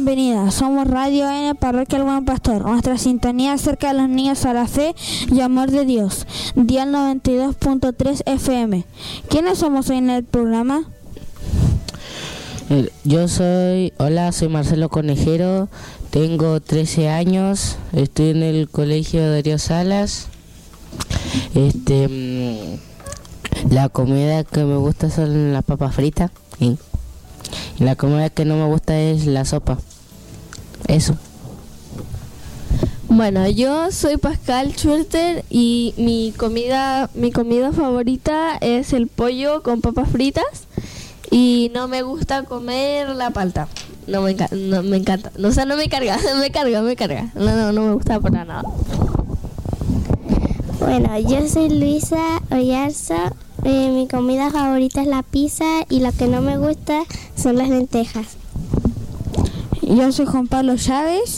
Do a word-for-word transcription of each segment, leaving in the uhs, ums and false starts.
bienvenida. Somos Radio N, Parroquia El Buen Pastor. Nuestra sintonía acerca de los niños a la fe y amor de Dios. Dial noventa y dos punto tres F M. ¿Quiénes somos hoy en el programa? Yo soy, hola, soy Marcelo Conejero, tengo trece años, estoy en el colegio Darío Salas. Este, la comida que me gusta son las papas fritas, ¿sí? Y la comida que no me gusta es la sopa. Eso. Bueno, yo soy Pascal Schwerter y mi comida, mi comida favorita es el pollo con papas fritas. Y no me gusta comer la palta. No me encanta, no me encanta. O sea, no me carga, me carga, me carga. No, no, no me gusta para nada. Bueno, yo soy Luisa Oyarzo. Eh, mi comida favorita es la pizza y lo que no me gusta son las lentejas. Yo soy Juan Pablo Chávez.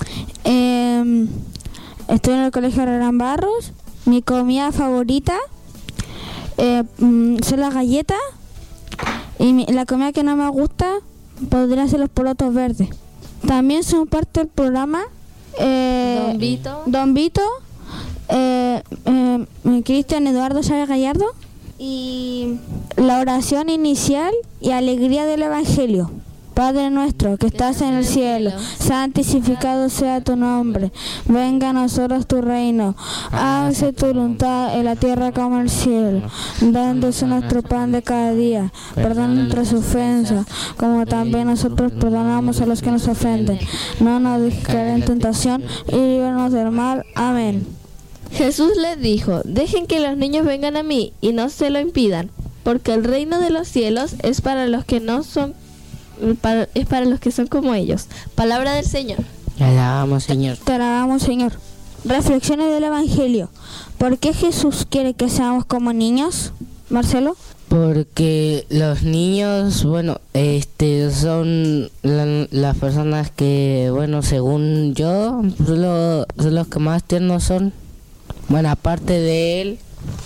Eh, estoy en el colegio Rarán Barros. Mi comida favorita eh, son las galletas. Y mi, la comida que no me gusta podrían ser los porotos verdes. También son parte del programa eh, Don Vito, Don Vito eh, eh, Cristian Eduardo Chávez Gallardo y la oración inicial y alegría del Evangelio. Padre nuestro que estás en el cielo, santificado sea tu nombre. Venga a nosotros tu reino. Hágase tu voluntad en la tierra como en el cielo. Danos nuestro pan de cada día. Perdona nuestras ofensas, como también nosotros perdonamos a los que nos ofenden. No nos dejes caer en tentación y líbranos del mal. Amén. Jesús les dijo: dejen que los niños vengan a mí y no se lo impidan, porque el reino de los cielos es para los que no son Para, es para los que son como ellos. Palabra del Señor. Te alabamos, Señor. Te alabamos, Señor. Reflexiones del Evangelio. ¿Por qué Jesús quiere que seamos como niños, Marcelo? Porque los niños, bueno, este, son la, las personas que, bueno, según yo, son, lo, son los que más tiernos son. Bueno, aparte de él,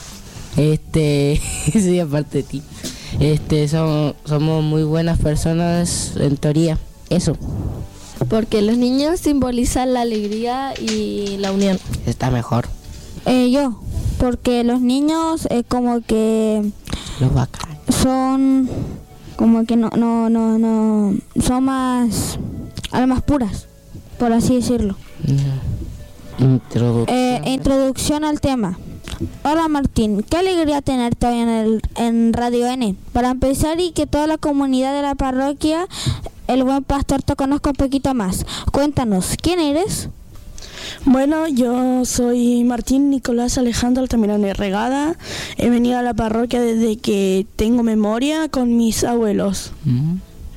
este, sí, aparte de ti. Este, son, somos muy buenas personas en teoría, eso. Porque los niños simbolizan la alegría y la unión. Está mejor. Eh, yo, porque los niños eh, como que Los bacanos. son como que no, no, no, no, son más almas puras, por así decirlo. Introducción. Eh, introducción al tema. Hola Martín, qué alegría tenerte hoy en, el, en Radio N. Para empezar y que toda la comunidad de la parroquia El Buen Pastor te conozca un poquito más. Cuéntanos, ¿quién eres? Bueno, yo soy Martín Nicolás Alejandro Altamirano y Regada. He venido a la parroquia desde que tengo memoria con mis abuelos. Mm.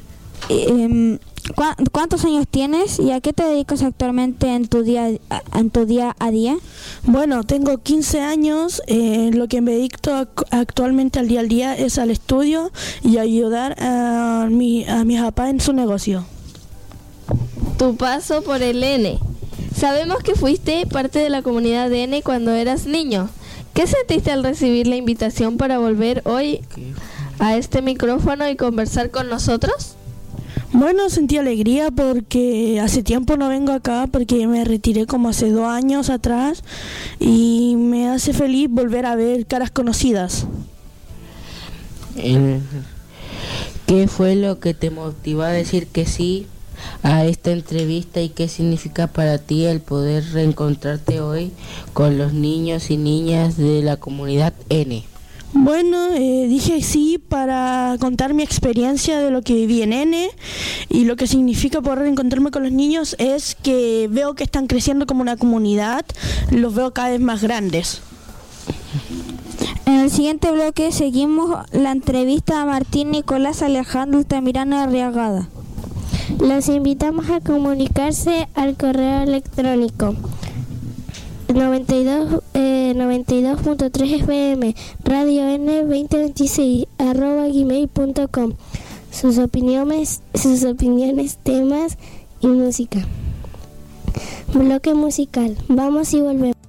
Eh, ¿cu- ¿Cuántos años tienes y a qué te dedicas actualmente en tu día, en tu día a día? Bueno, tengo quince años. Eh, lo que me dedico ac- actualmente al día al día es al estudio y ayudar a, mi, a mis papás en su negocio. Tu paso por el N. Sabemos que fuiste parte de la comunidad de N cuando eras niño. ¿Qué sentiste al recibir la invitación para volver hoy a este micrófono y conversar con nosotros? Bueno, sentí alegría porque hace tiempo no vengo acá porque me retiré como hace dos años atrás y me hace feliz volver a ver caras conocidas. Eh, ¿Qué fue lo que te motivó a decir que sí a esta entrevista y qué significa para ti el poder reencontrarte hoy con los niños y niñas de la comunidad N? Bueno, eh, dije sí para contar mi experiencia de lo que viví en N y lo que significa poder reencontrarme con los niños es que veo que están creciendo como una comunidad, los veo cada vez más grandes. En el siguiente bloque seguimos la entrevista a Martín Nicolás Alejandro Altamirano Arriagada. Los invitamos a comunicarse al correo electrónico noventa y dos, eh, noventa y dos punto tres F M Radio N veinte veintiséis arroba gmail punto com. Sus opiniones, sus opiniones, temas y música. Bloque musical. Vamos y volvemos.